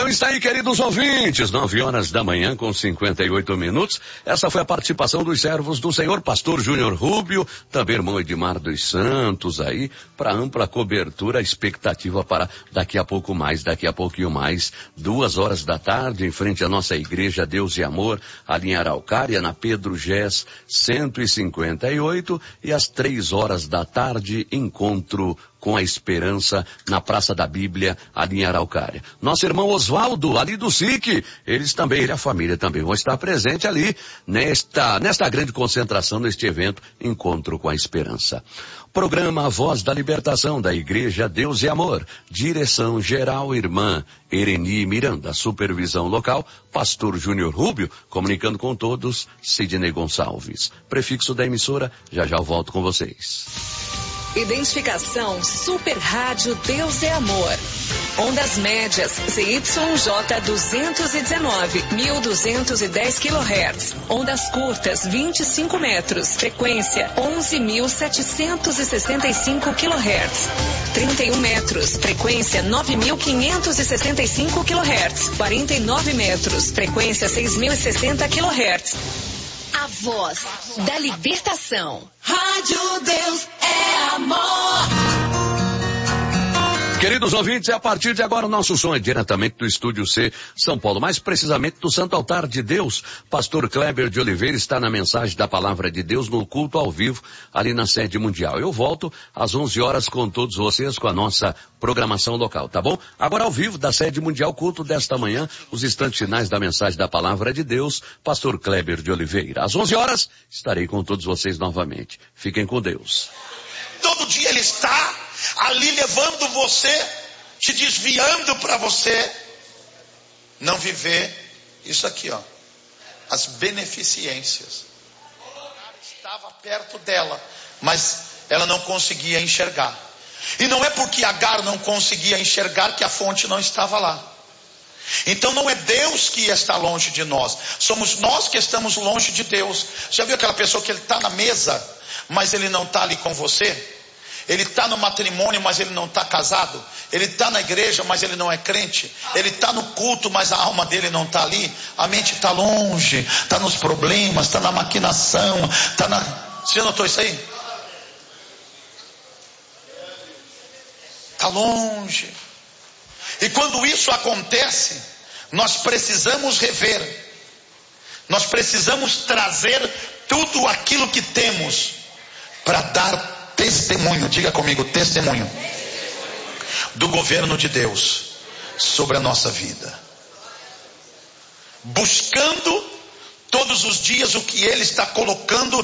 Então está aí, queridos ouvintes, 9 horas da manhã com 58 minutos. Essa foi a participação dos servos do Senhor, pastor Júnior Rubio, também irmão Edmar dos Santos aí, para ampla cobertura, expectativa para daqui a pouquinho mais, 2 horas da tarde, em frente à nossa igreja Deus e Amor, ali em Araucária, na Pedro Gés 158, e às 3 horas da tarde, encontro com a esperança na Praça da Bíblia, ali em Araucária. Nosso irmão Oswaldo, ali do SIC, ele e a família também vão estar presentes ali nesta grande concentração, neste evento, Encontro com a Esperança. Programa Voz da Libertação da Igreja Deus e Amor. Direção geral, irmã Ereni Miranda. Supervisão local, pastor Júnior Rubio. Comunicando com todos, Sidney Gonçalves. Prefixo da emissora, já eu volto com vocês. Identificação Super Rádio Deus é Amor. Ondas médias ZYJ 219, 1210 kHz. Ondas curtas 25 metros. Frequência 11.765 kHz. 31 metros. Frequência 9.565 kHz. 49 metros. Frequência 6.060 kHz. A voz da libertação. Rádio Deus é Amor. Queridos ouvintes, a partir de agora o nosso som é diretamente do Estúdio C, São Paulo, mais precisamente do Santo Altar de Deus. Pastor Kleber de Oliveira está na mensagem da Palavra de Deus no culto ao vivo, ali na sede mundial. Eu volto às 11 horas com todos vocês, com a nossa programação local, tá bom? Agora ao vivo da sede mundial, culto desta manhã, os instantes finais da mensagem da Palavra de Deus, Pastor Kleber de Oliveira. Às 11 horas, estarei com todos vocês novamente. Fiquem com Deus. Todo dia ele está ali levando você, te desviando para você não viver isso aqui, ó, as beneficências. Estava perto dela, mas ela não conseguia enxergar. E não é porque Agar não conseguia enxergar que a fonte não estava lá. Então não é Deus que está longe de nós, somos nós que estamos longe de Deus. Já viu aquela pessoa que ele está na mesa, mas ele não está ali com você? Ele está no matrimônio, mas ele não está casado. Ele está na igreja, mas ele não é crente. Ele está no culto, mas a alma dele não está ali. A mente está longe, está nos problemas, está na maquinação, está na... Você notou isso aí? Está longe. E quando isso acontece, nós precisamos rever. Nós precisamos trazer tudo aquilo que temos para dar testemunho, diga comigo, testemunho do governo de Deus sobre a nossa vida, buscando todos os dias o que Ele está colocando